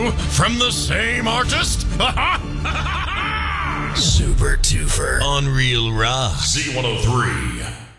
two from the same artist? Super Twofer. Unreal Rock. Z103.